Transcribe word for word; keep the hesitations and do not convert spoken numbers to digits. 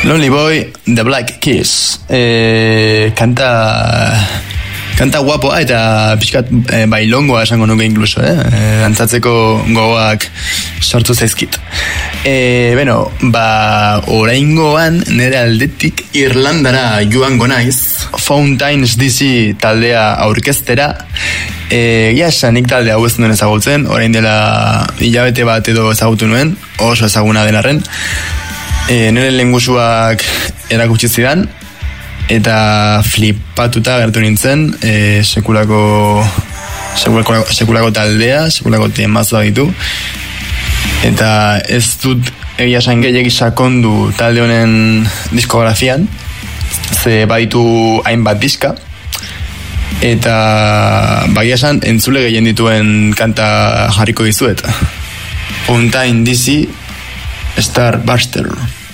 Lonely Boy, The Black Keys. Eh, kanta... Kanta guapoa eta pixkat e, bailongoa esango nuke inkluso, eh? E, antzatzeko gogoak sortu zaizkit. E, bueno, ba, oraingoan nire aldetik Irlandara joango naiz, Fountains D C taldea aurkeztera. E, ja esan nik talde hau ez duen ezagutzen, orain dela hilabete bat edo ezagutu nuen, oso ezaguna denarren. E, nire lengusuak erakutsi zidan, eta flipatuta gertu nintzen, e, sekulako, sekulako, sekulako taldea, sekulako temazoa ditu, eta ez dut egia esan gehiagi sakondu talde honen diskografian, ze baditu hainbat diska, eta bagia esan entzule gehien dituen kanta jarriko dizuet. Fountain D C, Starburster.